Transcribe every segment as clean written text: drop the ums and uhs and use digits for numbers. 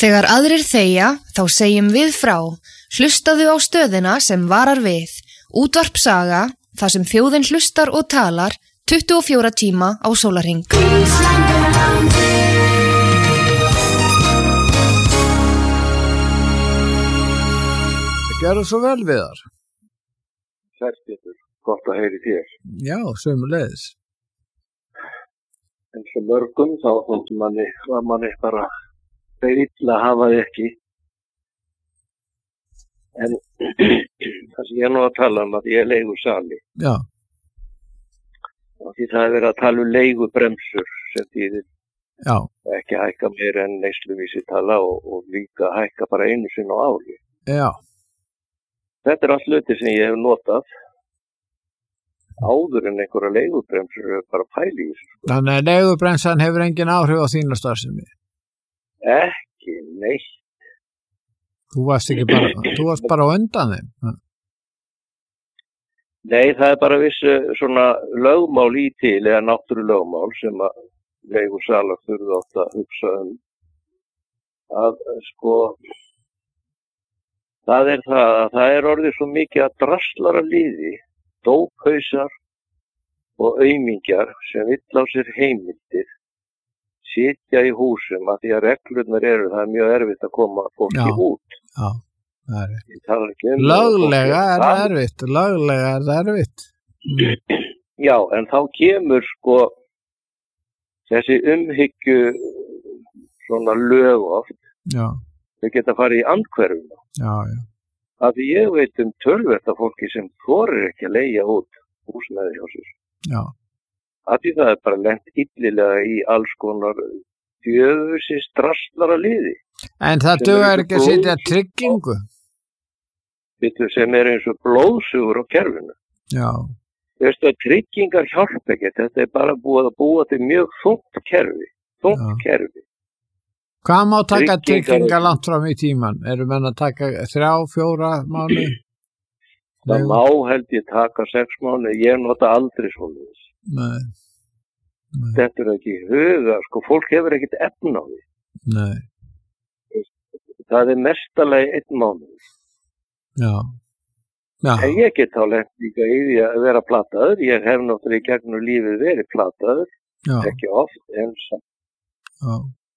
Þegar aðrir þegja, þá segjum við frá. Hlustaðu á stöðina sem varar við. Útvarp Saga, þar sem þjóðin hlustar og talar 24 tíma á sólarhring. Gerðu svo vel við þar. Sæstíður, gott að heyri þér. Já, sömuleiðis. En svo mörgum þá þóttu manni bara þeir illa hafa þið ekki. En það sem ég nú að tala að ég leigusali. Já. Og því það verið að tala leigubremsur sem þýðir Já. Ekki hækka meir en neysluvísitala og líka hækka bara einu sinni á ári. Já. Þetta allt hluti sem ég hef notað áður en einhverja leigubremsur bara pæli í þessu. Þannig að leigubremsan hefur engin áhrif á þína starfsemi? Ekki neitt. Þú varst bara á undan þeim? Nei, það er bara vissu svona lögmál í til, eða náttúrulögmál sem að leigusalar þurfa oft að hugsa að sko það er orðið svo mikið að draslara liði, dóphausar og aumingjar sem vill á sér heimildir sitja í húsum að því að reglurnar eru, það er mjög erfitt að koma fólki út. Já, það er erfitt. Löglega er það erfitt. Já, en þá kemur sko þessi umhyggju svona lög oft. Já. Þau geta farið í andhverfuna. Já. Af því ég veit töluvert af fólki sem þorir ekki að leigja út húsnæði hjá sér. Já. Af því það er bara lent illilega í alls konar djöfusins draslara liði. En það dugar ekki að setja tryggingu? Sem er eins og blóðsugur á kerfinu. Já. Þú veist að tryggingar hjálpa ekki, þetta er bara búið að búa til mjög þungt kerfi. Hvað má taka tryggingar langt fram í tíman? Eru menn að taka 3-4 mánuði? Það má held ég taka 6 mánuði, ég nota aldrei svoleiðis. Nei. Þetta er ekki í huga, sko, fólk hefur ekkert efn á því. Nei. Það er mestalagi 1 mánuð. Já. En ég get þá lent líka í því að vera plataður, ég hef náttúrulega í gegnum lífið verið plataður, ekki oft, en samt. Já.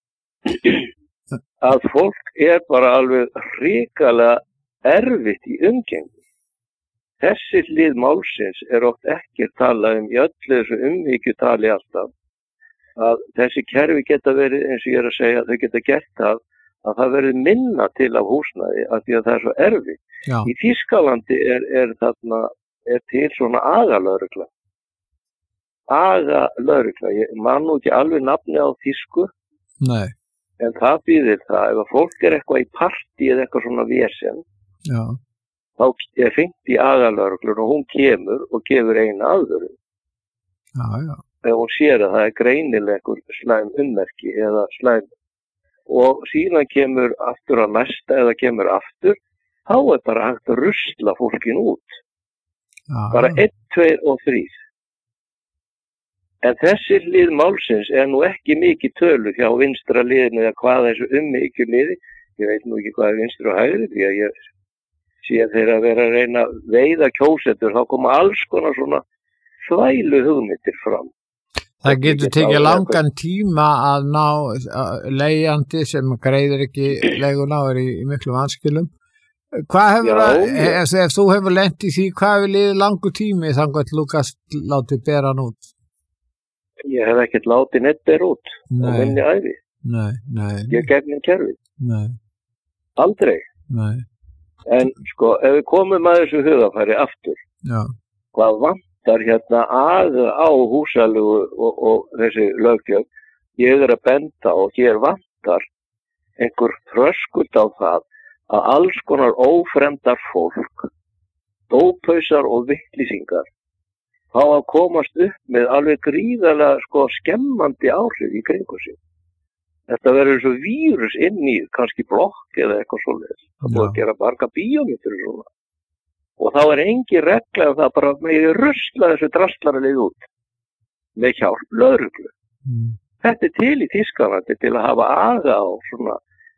Að fólk er bara alveg hrikalega erfitt í umgengni. Þessi hlið málsins er oft ekki talað í öllu þessu umhyggjutali alltaf. Að þessi kerfi geta verið, eins og ég er að segja, þau geta gert að það verið minna til af húsnæði af því að það er svo erfitt. Já. Í Þýskalandi er til svona agalögregla. Agalögregla, ég man nú ekki alveg nafni á þýsku. Nei. En það býðir það, ef að fólk er eitthvað í partí eða eitthvað svona vesen, þá er hringt í agalögregluna og hún kemur og gefur eina aðvörun. Já. Ef hún sér að það er greinilega einhver slæm ummerki eða slæm. Og síðan kemur aftur að næsta eða kemur aftur, þá er bara hægt að rusla fólkin út. Já. Bara 1, 2 og 3. En þessi hlið málsins er nú ekki mikið tölu hjá vinstra liðinu eða hvað þessu umhyggju liði. Ég veit nú ekki hvað er vinstri og hægri því að ég sé þeirra að vera að reyna að veiða kjósendur, þá koma alls konar svona þvælu hugmyndir fram. Það getur tekið langan tíma að ná leigjandi sem greiðir ekki leiguna og er í miklum vanskilum. Hvað hefur ef þú hefur lent í því, hvað hefur liðið langur tími þangað til Lukas látið bera hann út? Ég hef ekkert látið neitt bera út á minni ævi. Nei. Ég gegnum kerfið. Nei. Aldrei. Nei. En sko, ef við komum að þessu hugafæri aftur, hvað vantar hérna á húsalugu og þessi löggjöf, ég er að benda og hér vantar einhver þröskuld á það að alls konar ófremdar fólk, dóphausar og vittlýsingar fá að komast upp með alveg gríðarlega skemmandi áhrif í kringu sig. Þetta verður svo vírus inn í kannski blokk eða eitthvað svoleiðis. Það búið að gera marga bíómyndir svona. Og þá er engin regla að það bara með rusla þessu draslaralið út með hjálp lögreglu. Þetta er til í Þýskalandi til að hafa aga á svona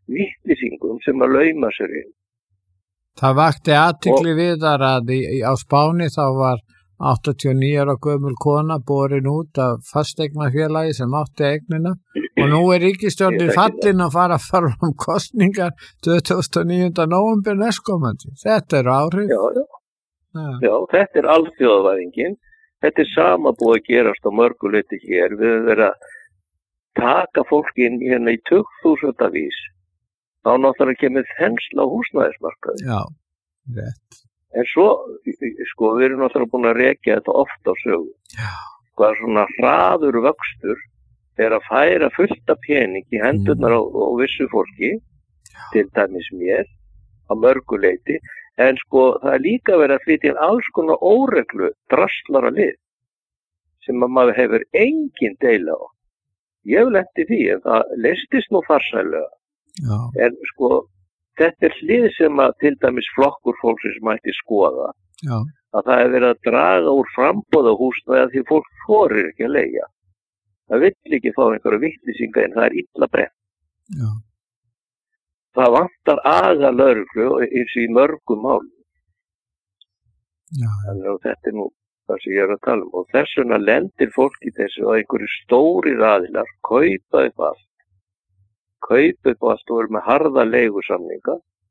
vitleysingum sem að lauma sér inn. Það vakti athygli við þar að á Spáni þá var 89 ára gömul kona borin út af fasteignafélagi sem átti eignina og nú ríkisstjórnin fallin að fara fram kosningar 29. nóvember næstkomandi. Þetta eru áhrif. Já, þetta er alþjóðavæðingin. Þetta er sama búið að gerast á mörgu leyti hér. Við höfum verið að taka fólki inn hérna í 20.000 vís. Þá náttúrulega kemur þensla á húsnæðismarkaði. Já, rétt. En svo, við erum náttúrulega búin að rekja þetta oft á sögu. Já. Hvað svona hraður vöxtur er að færa fullt af pening í hendurnar á vissu fólki, til dæmis mér, á mörgu leyti, en það er líka verið að flytja inn alls konar óreglu draslara lið, sem að maður hefur engin deila á. Ég hef lent í því, en það leystist nú farsælega. Já. En þetta er hlið sem að til dæmis flokkur fólksins mætti skoða. Já. Að það er verið að draga úr framboð á húsnæði því fólk þorir ekki að leigja. Það vill ekki fá einhverja vitleysinga en það er illa brennt. Já. Það vantar aða lögreglu eins og í mörgum málum. Já. Þannig að þetta er nú það sem ég er að tala um. Og þess vegna lendir fólk í þessu að einhverju stórir aðilar kaupa upp allt og eru með harða leigusamninga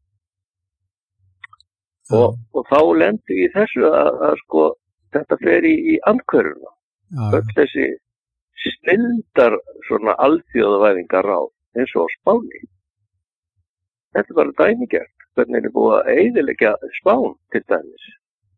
og þá lendir í þessu að þetta fer í andhverfuna. Öll þessi snildar svona alþjóðavæðingar ráð eins og á Spáni. Þetta er bara dæmigert. Hvernig er búið að eyðileggja Spán til dæmis.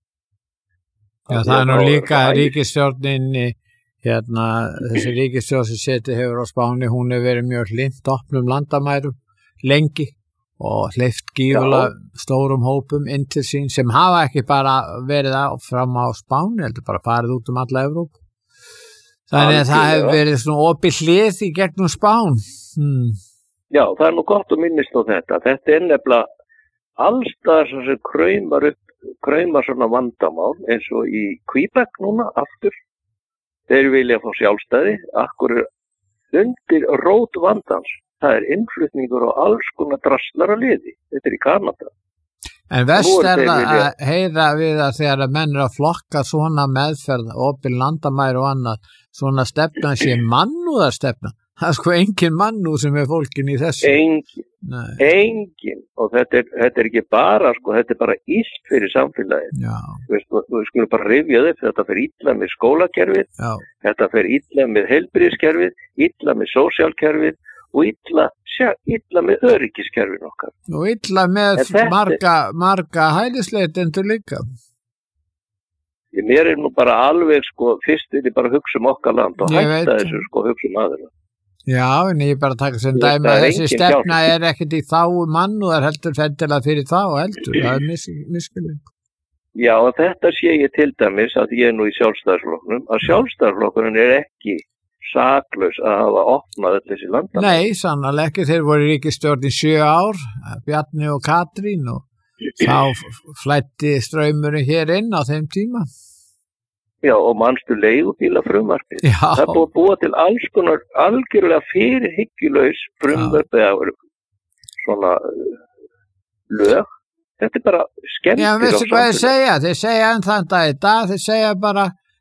Já, það er nú líka ríkisstjórnin þessi ríkisstjórn sem setið hefur á Spáni, hún hefur verið mjög hlynnt opnum landamærum lengi og hleypt gífulega stórum hópum inn til sín sem hafa ekki bara verið fram á Spáni, heldur bara farið út um alla Evrópu. Þannig að það hefur verið svona opið hlið í gegnum Spán. Já, það er nú gott að minnist á þetta. Þetta er nefnilega allstaðar sem kraumar svona vandamál eins og í Quebec núna aftur. Þeir vilja fá sjálfstæði, akkur undir rót vandans. Það er innflutningur og alls konar draslara liði. Þetta er í Kanada. En verst er að heyra við að þegar að menn er að flokka svona meðferð, opin landamæri og annað, svona stefna sé mannúðarstefna. Það er engin mannúð sem er fólkin í þessu. Engin. Og þetta er ekki bara, þetta er bara illt fyrir samfélagið. Já. Við skulum bara rifja upp, þetta fer illa með skólakerfið, þetta fer illa með heilbrigðiskerfið, illa með sósíalkerfið og illa með öryggiskerfið okkar. Og illa með marga hælisleitendur líka. Mér er nú bara alveg, fyrst vil ég bara hugsa um okkar land og hætta þessu, hugsa um aðra. Já, en ég bara taka sem dæmi að þessi stefna er ekkert í þáu mannúðar heldur fendilega fyrir þá heldur, það er miskilning. Já, og þetta sé ég til dæmis að ég er nú í sjálfstæðisflokknum, að sjálfstæðisflokkurinn er ekki saklaus að hafa opnað þessi landamæri. Nei, sannarlega ekki, þeir voru í ríkisstjórn í 7 ár, Bjarni og Katrín og þá flætti straumurinn hér inn á þeim tíma. Já, og manstu leigubíla frumvarpið. Já. Það er búið að búa til alls konar algjörlega fyrirhyggjulaus frumvarpið eða svona lög. Þetta er bara skemmtir. Já, veistu hvað þeir segja? Þeir segja enn þann dag í dag, þeir segja bara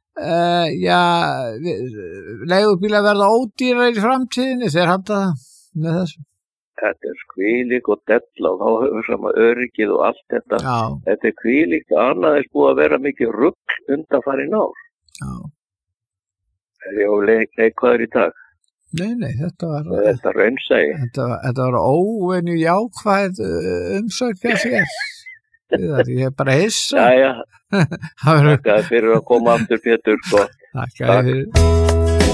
leigubíla verða ódýrar í framtíðinni, þeir halda það með þessu. Þetta er kvílík og della og þá höfum við sama öryggið og allt þetta. Já. Þetta er kvílíkt og annað er búið að vera mikið rugl undanfarin ár. Já. Er ég á leikvaður í dag? Nei, þetta var... Þetta raunsægi. Þetta var óvenju jákvæð umsökja sér. Ég er bara hissa. Jæja. Takk fyrir að koma aftur, Pétur. Takk fyrir.